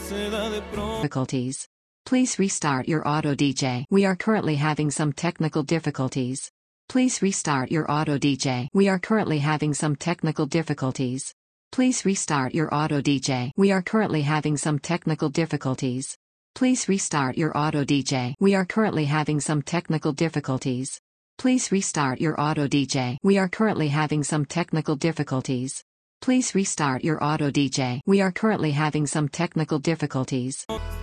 Difficulties. Please restart your auto DJ. We are currently having some technical difficulties. Please restart your auto DJ. We are currently having some technical difficulties. Please restart your auto DJ. We are currently having some technical difficulties. Please restart your auto DJ. We are currently having some technical difficulties. Please restart your auto DJ. We are currently having some technical difficulties. Please restart your auto DJ. We are currently having some technical difficulties.